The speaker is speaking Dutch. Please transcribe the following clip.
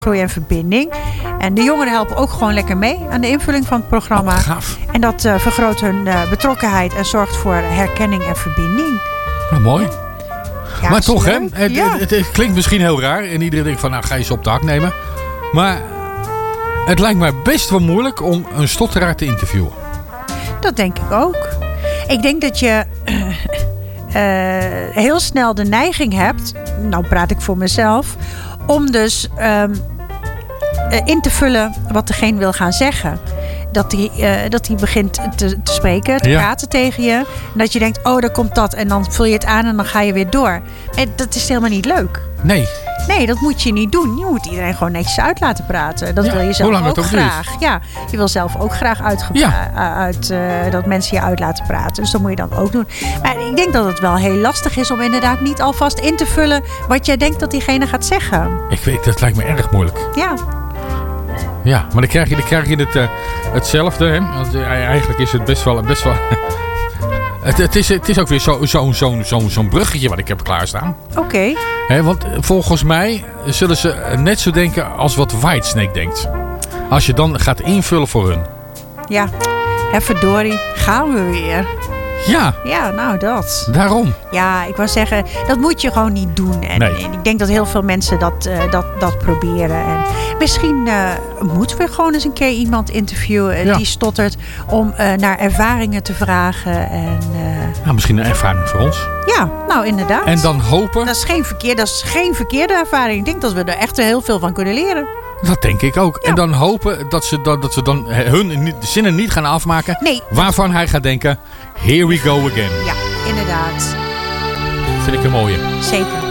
groei en verbinding. En de jongeren helpen ook gewoon lekker mee aan de invulling van het programma. Gaaf. En dat vergroot hun betrokkenheid en zorgt voor herkenning en verbinding. Nou, mooi. Ja, Maar toch, hè? leuk. Het klinkt misschien heel raar. En iedereen denkt van, nou ga je ze op de hak nemen. Maar het lijkt mij best wel moeilijk om een stotteraar te interviewen. Dat denk ik ook. Ik denk dat je heel snel de neiging hebt, nou praat ik voor mezelf, om dus in te vullen wat degene wil gaan zeggen. Dat hij begint te spreken, te praten tegen je. En dat je denkt, oh, daar komt dat. En dan vul je het aan en dan ga je weer door. En dat is helemaal niet leuk. Nee, dat moet je niet doen. Je moet iedereen gewoon netjes uit laten praten. Dat wil je zelf ook graag. Ja, je wil zelf ook graag dat mensen je uit laten praten. Dus dat moet je dan ook doen. Maar ik denk dat het wel heel lastig is om inderdaad niet alvast in te vullen wat jij denkt dat diegene gaat zeggen. Dat lijkt me erg moeilijk. Ja. Ja, maar dan krijg je hetzelfde. Hè? Want eigenlijk is het best wel het is ook weer zo'n bruggetje wat ik heb klaarstaan. Oké. Want volgens mij zullen ze net zo denken als wat Whitesnake denkt. Als je dan gaat invullen voor hun. Ja, verdorie, gaan we weer. Ja. Ja, nou dat. Daarom. Ja, ik wou zeggen, dat moet je gewoon niet doen. En ik denk dat heel veel mensen dat proberen. En misschien moeten we gewoon eens een keer iemand interviewen die stottert om naar ervaringen te vragen. En, misschien een ervaring voor ons. Ja, nou inderdaad. En dan hopen. Dat is geen verkeerde ervaring. Ik denk dat we er echt heel veel van kunnen leren. Dat denk ik ook. Ja. En dan hopen dat ze dan hun zinnen niet gaan afmaken. Nee. Waarvan hij gaat denken, here we go again. Ja, inderdaad. Vind ik een mooie. Zeker.